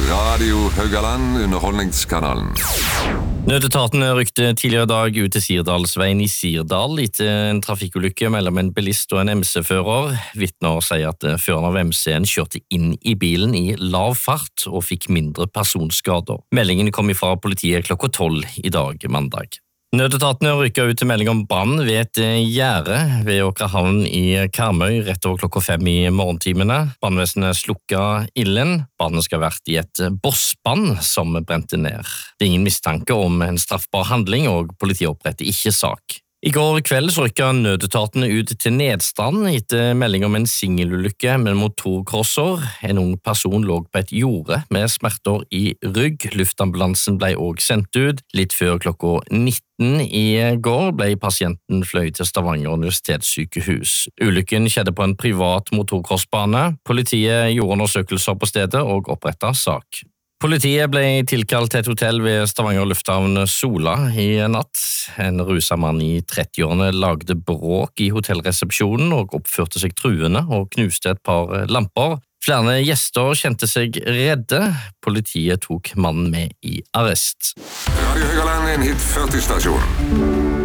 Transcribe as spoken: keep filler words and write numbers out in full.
Radio Haugaland, underholdningskanalen. Nødetaten rykte tidligere i dag ut til Sirdalsveien i Sirdal etter en trafikkulykke mellom en bilist og en M C-fører. Vitner sier at føreren av M C-en kjørte inn i bilen i lav fart og fikk mindre personskader. Meldingen kom fra politiet klokka tolv i dag, mandag. Nødetatene rykket ut til melding om brann ved et gjerde ved Åkerhavn i Karmøy rett over klokka fem i morgentimene. Brannvesenet slukket ilden. Brannen skal ha vært i et bossband som brente ned. Det er ingen mistanke om en straffbar handling, og politiet oppretter ikke sak. I går kveld så rykket nødetatene ut til Nedstrand etter melding om en singelulykke med motorkrosser. En ung person lå på et jorde med smerter i rygg. Luftambulansen ble også sendt ut. Litt før klokka nitten i går ble pasienten fløyet til Stavanger universitetssykehus. Ulykken skjedde på en privat motorcrossbane. Politiet gjorde undersøkelser på stedet og opprettet sak. Politiet ble tilkalt til et hotell ved Stavanger lufthavn Sola i natt. En ruset mann i trettiårene lagde bråk i hotellresepsjonen og oppførte seg truende og knuste et par lamper. Flere gjester kjente seg redde. Politiet tok mannen med i arrest. Radio Haugaland, en hit førti stasjon.